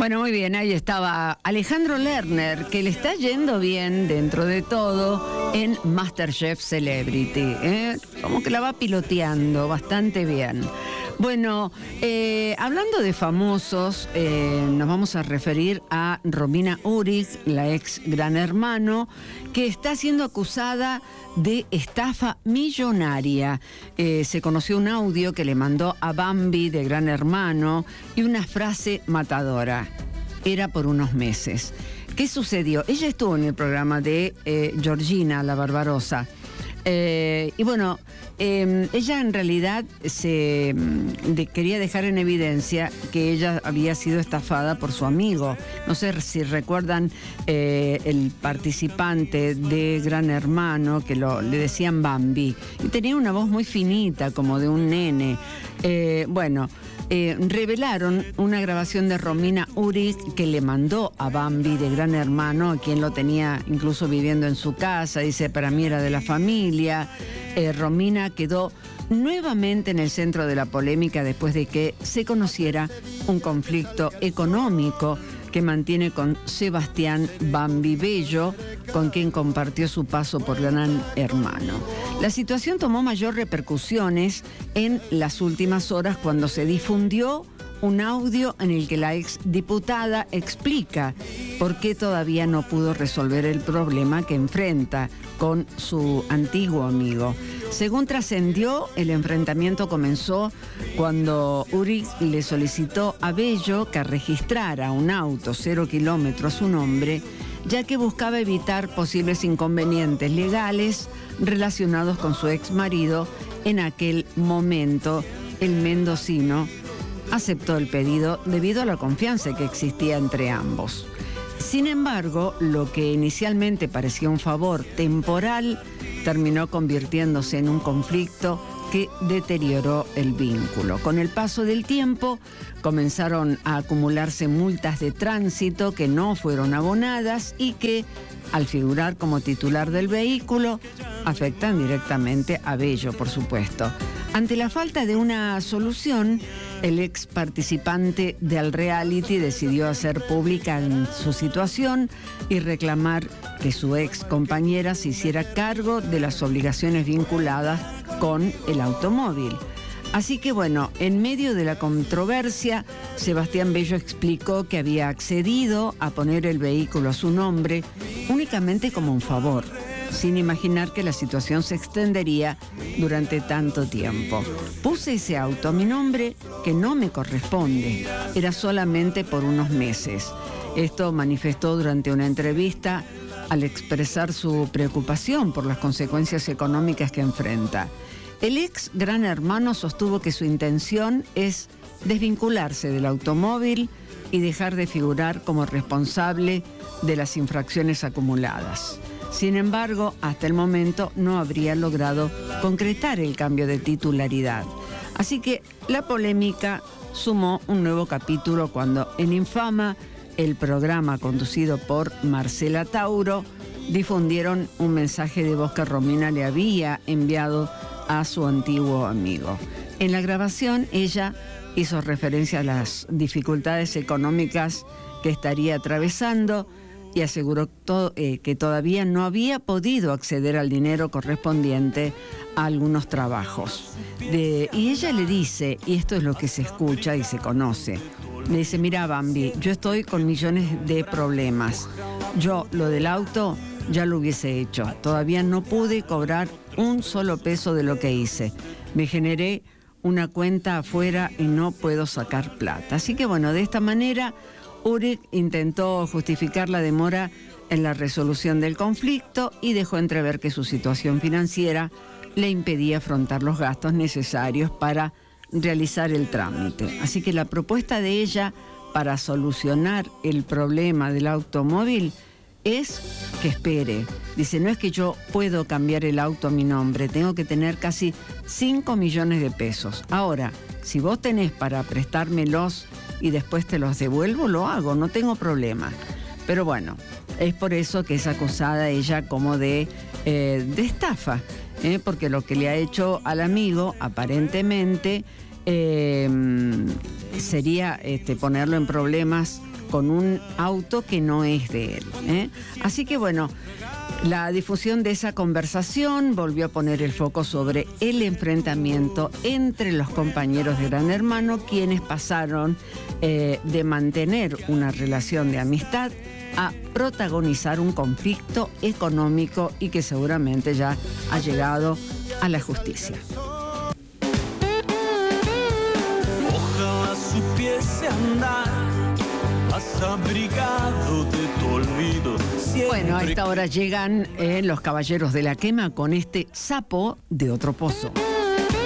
Bueno, muy bien, ahí estaba Alejandro Lerner, que le está yendo bien dentro de todo en MasterChef Celebrity, como que la va piloteando bastante bien. Bueno, hablando de famosos, nos vamos a referir a Romina Uric, la ex Gran Hermano, que está siendo acusada de estafa millonaria. Se conoció un audio que le mandó a Bambi de Gran Hermano y una frase matadora. Era por unos meses. ¿Qué sucedió? Ella estuvo en el programa de Georgina, la Barbarosa. Y bueno, ella en realidad quería dejar en evidencia que ella había sido estafada por su amigo. No sé si recuerdan el participante de Gran Hermano, que le decían Bambi, y tenía una voz muy finita, como de un nene. Revelaron una grabación de Romina Uric que le mandó a Bambi de Gran Hermano, a quien lo tenía incluso viviendo en su casa. Dice, para mí era de la familia. Romina quedó nuevamente en el centro de la polémica después de que se conociera un conflicto económico que mantiene con Sebastián Bambi Bello, con quien compartió su paso por Gran Hermano. La situación tomó mayor repercusiones en las últimas horas cuando se difundió un audio en el que la exdiputada explica por qué todavía no pudo resolver el problema que enfrenta con su antiguo amigo. Según trascendió, el enfrentamiento comenzó cuando Uric le solicitó a Bello que registrara un auto 0 kilómetros a su nombre, ya que buscaba evitar posibles inconvenientes legales relacionados con su ex marido. En aquel momento, el mendocino aceptó el pedido debido a la confianza que existía entre ambos. Sin embargo, lo que inicialmente parecía un favor temporal terminó convirtiéndose en un conflicto que deterioró el vínculo. Con el paso del tiempo, comenzaron a acumularse multas de tránsito que no fueron abonadas y que, al figurar como titular del vehículo, afectan directamente a Bello, por supuesto. Ante la falta de una solución, el ex participante del reality decidió hacer pública su situación y reclamar que su ex compañera se hiciera cargo de las obligaciones vinculadas con el automóvil. Así que bueno, en medio de la controversia, Sebastián Bello explicó que había accedido a poner el vehículo a su nombre únicamente como un favor, sin imaginar que la situación se extendería durante tanto tiempo. Puse ese auto a mi nombre que no me corresponde, era solamente por unos meses. Esto manifestó durante una entrevista al expresar su preocupación por las consecuencias económicas que enfrenta. El ex Gran Hermano sostuvo que su intención es desvincularse del automóvil y dejar de figurar como responsable de las infracciones acumuladas. Sin embargo, hasta el momento no habría logrado concretar el cambio de titularidad. Así que la polémica sumó un nuevo capítulo cuando en Infama, el programa conducido por Marcela Tauro, difundieron un mensaje de voz que Romina le había enviado a su antiguo amigo. En la grabación, ella hizo referencia a las dificultades económicas que estaría atravesando y aseguró que todavía no había podido acceder al dinero correspondiente a algunos trabajos. Y ella le dice, y esto es lo que se escucha y se conoce, le dice, mira Bambi, yo estoy con millones de problemas. Yo lo del auto ya lo hubiese hecho. Todavía no pude cobrar un solo peso de lo que hice. Me generé una cuenta afuera y no puedo sacar plata. Así que bueno, de esta manera Uric intentó justificar la demora en la resolución del conflicto y dejó entrever que su situación financiera le impedía afrontar los gastos necesarios para realizar el trámite. Así que la propuesta de ella para solucionar el problema del automóvil es que espere. Dice, no es que yo puedo cambiar el auto a mi nombre, tengo que tener casi 5 millones de pesos. Ahora, si vos tenés para prestármelos y después te los devuelvo, lo hago, no tengo problema. Pero bueno, es por eso que es acusada ella como de estafa, porque lo que le ha hecho al amigo, aparentemente, sería ponerlo en problemas con un auto que no es de él, ¿eh? Así que bueno, la difusión de esa conversación volvió a poner el foco sobre el enfrentamiento entre los compañeros de Gran Hermano, quienes pasaron de mantener una relación de amistad a protagonizar un conflicto económico y que seguramente ya ha llegado a la justicia. Ojalá supiese andar, has abrigado de tu olvido. Bueno, a esta hora llegan los Caballeros de la Quema con este Sapo de otro pozo.